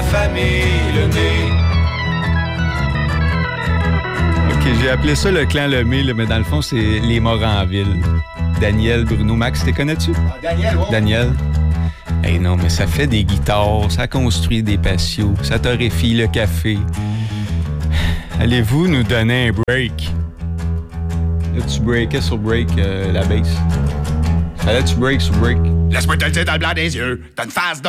famille Lemay. OK, j'ai appelé ça le clan Lemay, là, mais dans le fond, c'est les Moranville. Daniel, Bruno, Max, t'es connais-tu? Ah, Daniel, ouais. Daniel. Hey non, mais ça fait des guitares, ça construit des patios, ça torréfie le café. Allez-vous nous donner un break? Là, tu breakais sur break la bass. Fallait tu break sur break. Laisse-moi te le dire dans le blanc des yeux. T'as une face